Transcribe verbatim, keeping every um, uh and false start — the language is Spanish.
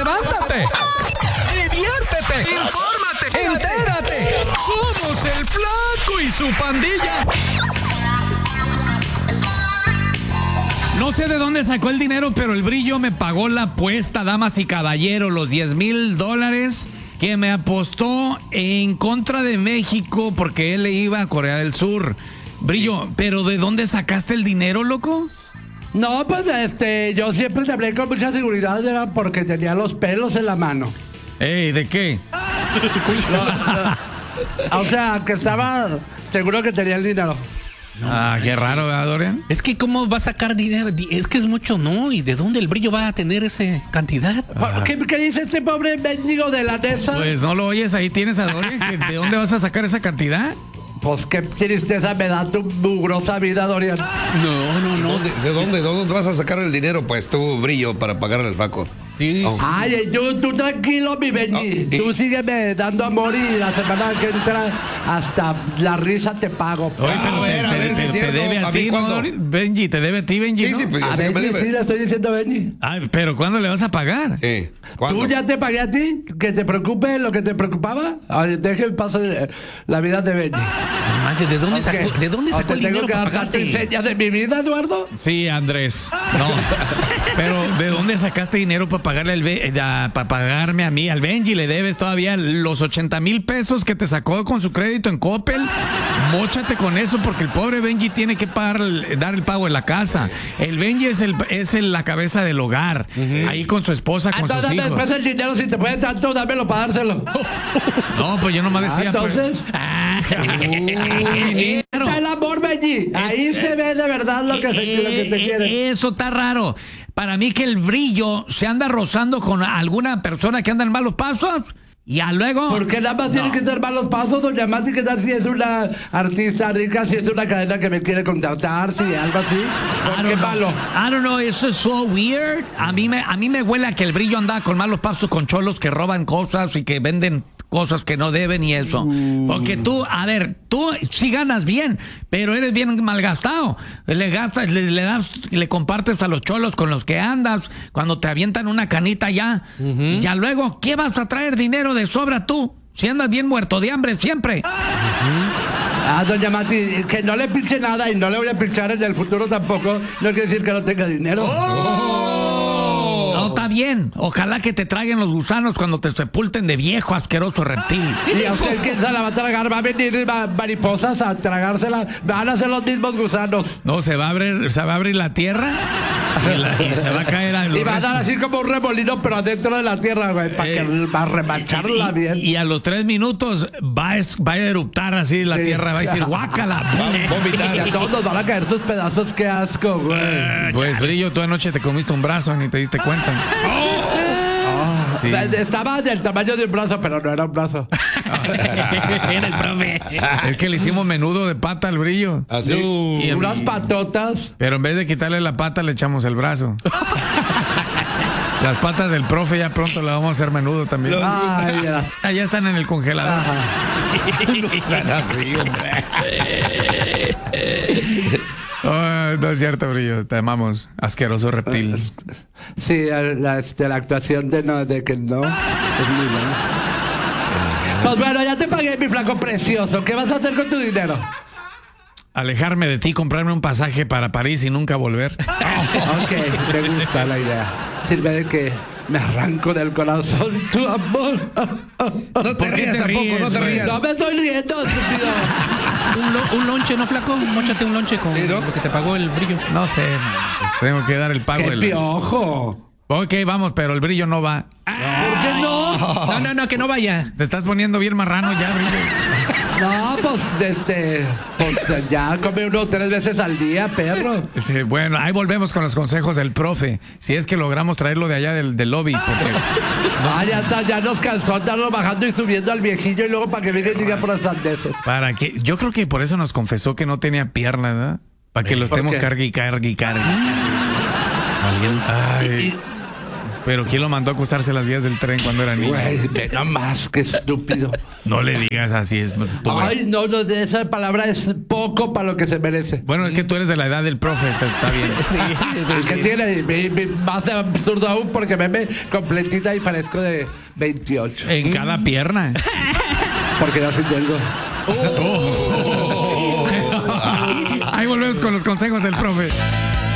levántate, diviértete, infórmate, entérate. Somos el Flaco y su pandilla. No sé de dónde sacó el dinero, pero el Brillo me pagó la apuesta, damas y caballeros, los diez mil dólares que me apostó en contra de México porque él le iba a Corea del Sur. Brillo, ¿pero de dónde sacaste el dinero, loco? No, pues este, yo siempre te hablé con mucha seguridad, era porque tenía los pelos en la mano. Ey, ¿de qué? No, no. O sea, que estaba seguro que tenía el dinero. No, ah, qué raro, ¿verdad, Dorian? Es que cómo va a sacar dinero, es que es mucho, ¿no? ¿Y de dónde el Brillo va a tener esa cantidad? Ah. ¿Qué, ¿Qué dice este pobre mendigo de la Nesa? Pues no lo oyes, ahí tienes a Dorian. ¿De dónde vas a sacar esa cantidad? Pues qué tristeza me da tu mugrosa vida, Dorian. No, no, no. ¿De, de dónde? ¿De dónde vas a sacar el dinero, pues, tú, Brillo, para pagarle al Flaco? Sí, Oh. sí. Ay, tú, tú tranquilo, mi Benji. Oh, y- Tú sígueme dando amor y la semana que entra hasta la risa te pago. Oye, Ah, pero a te, ver, a te- ver te- si es te cierto. debe a ¿A mí ti, ¿no, cuándo? Dorian? Benji, te debe a ti, Benji, Sí, ¿no? sí, pues A yo sé que me Benji debe. sí le estoy diciendo Benji. Ay, pero ¿cuándo le vas a pagar? Sí. ¿Cuándo? ¿Tú ya te pagué a ti? ¿Que te preocupe lo que te preocupaba? Ay, déjeme pasar eh, la vida de Benji. No manches, ¿de dónde Ok. sacó, ¿de dónde ¿O sacó te el tengo dinero que para dar pagarte? enseñas de mi vida, Eduardo? Sí, Andrés. No. Pero ¿de dónde sacaste dinero para pagarle al Be- ya, para pagarme a mí? Al Benji le debes todavía los ochenta mil pesos que te sacó con su crédito en Coppel. Móchate con eso porque el pobre Benji tiene que pagar, el- dar el pago de la casa. El Benji es el es el- la cabeza del hogar. Ahí con su esposa, con Entonces, sus hijos. después el dinero, si te puede tanto, dámelo para dárselo. No, pues yo nomás Ah, decía. pues, entonces. ah, Está el amor, Benji. Ahí se ve de verdad lo que, se, lo que te Eh, quiere. Eso está raro. Para mí que el Brillo se anda rozando con alguna persona que anda en malos pasos. Y a luego. Porque nada más tiene que dar malos pasos, doña Mati, que tal si es una artista rica, si es una cadena que me quiere contratar, si algo así. I ¿Por don't qué know. malo? I don't know, eso es so weird. A mí me, a mí me huele a que el Brillo anda con malos pasos con cholos que roban cosas y que venden cosas que no deben y eso. Porque tú, a ver, tú sí ganas bien, pero eres bien malgastado. Le gastas, le, le das, le compartes a los cholos con los que andas cuando te avientan una canita ya. Y ya luego, ¿qué vas a traer dinero de sobra tú? Si andas bien muerto de hambre siempre. Ah, doña Mati, que no le pinche nada y no le voy a pinchar en el futuro tampoco, no quiere decir que no tenga dinero. No, está bien. Ojalá que te traguen los gusanos cuando te sepulten de viejo asqueroso reptil. Y a usted quién se la va a tragar, va a venir ma- mariposas a tragársela, van a ser los mismos gusanos. No, se va a abrir, se va a abrir la tierra y, la- y se va a caer a los Y va a dar restos. así como un remolino, pero adentro de la tierra, güey, para Eh, que va a remacharla y, bien. y a los tres minutos va a, es- va a eruptar así la Sí. tierra, va a decir guácala. Y a todos nos van a caer sus pedazos, qué asco, güey. Pues Brillo, tú anoche te comiste un brazo ni te diste cuenta. Sí. Estaba del tamaño de un brazo, pero no era un brazo. Era el profe. Es que le hicimos menudo de pata al Brillo. ¿Ah, sí? Y en- Unas patotas. Pero en vez de quitarle la pata le echamos el brazo. Las patas del profe ya pronto las vamos a hacer menudo también. Los- Ay, era- Ah, ya están en el congelador. Ajá. No sean así, hombre. Ah, no es cierto, Brillo. Te amamos. Asqueroso reptil. Sí, la, este, la actuación de, no, de que no es muy buena. Pues bueno, ya te pagué, mi flaco precioso. ¿Qué vas a hacer con tu dinero? Alejarme de ti, comprarme un pasaje para París y nunca volver. Ok, me gusta la idea. Sirve de que me arranco del corazón tu amor. No te ¿Por qué rías te tampoco, ríes, no te güey? rías. No me estoy riendo, estúpido. Un, lo- un lonche, ¿no, flaco? Móchate un lonche con Sí, ¿no? lo que te pagó el Brillo. No sé, pues tengo que dar el pago. ¡Qué del- piojo! Ok, vamos, pero el Brillo no va. ¿Por qué no? No, no, no, que no vaya. Te estás poniendo bien marrano ya, Brillo. No, pues, este, pues ya come uno tres veces al día, perro. Este, bueno, ahí volvemos con los consejos del profe. Si es que logramos traerlo de allá del, del lobby. Porque Ah, ya está, ya nos cansó andarlo bajando y subiendo al viejillo y luego para que venga y diga por las sandeces. para que, yo creo que por eso nos confesó que no tenía piernas, ¿verdad? Para que lo ¿Por estemos qué? cargue y cargue y cargue. Ay, Pero ¿quién lo mandó a acostarse a las vías del tren cuando era niño? Güey, ve nomás, qué estúpido. No le digas así, es pobre. Ay, no, no, esa palabra es poco para lo que se merece. Bueno, es que tú eres de la edad del profe, está, está bien. ¿Qué tiene? Me- me- más absurdo aún porque me ve completita y parezco de veintiocho. En cada pierna. Porque no sí tengo. Ahí volvemos con los consejos del profe.